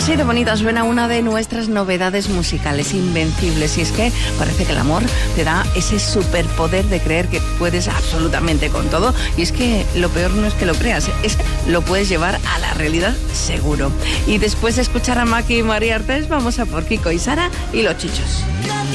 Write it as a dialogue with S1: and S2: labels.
S1: Sí, de bonita suena una de nuestras novedades musicales, Invencibles. Y es que parece que el amor te da ese superpoder de creer que puedes absolutamente con todo. Y es que lo peor no es que lo creas, es que lo puedes llevar a la realidad seguro. Y después de escuchar a Maki y María Artés, vamos a por Kiko y Sara y los Chichos.